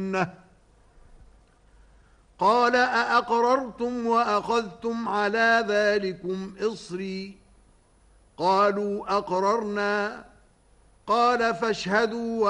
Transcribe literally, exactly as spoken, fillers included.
قال أأقررتم وأخذتم على ذلكم إصري قالوا أقررنا قال فاشهدوا